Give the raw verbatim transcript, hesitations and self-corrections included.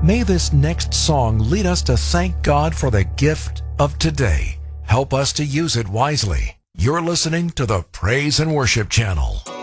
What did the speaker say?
May this next song lead us to thank God for the gift of today. Help us to use it wisely. You're listening to the Praise and Worship Channel.